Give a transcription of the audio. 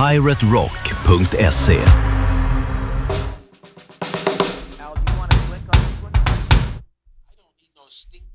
piraterock.se. Al, do you want to click on this one? I don't need no stink